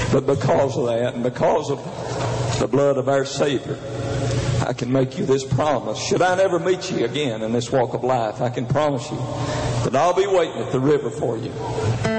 But because of that, and because of the blood of our Savior, I can make you this promise. Should I never meet you again in this walk of life, I can promise you that I'll be waiting at the river for you.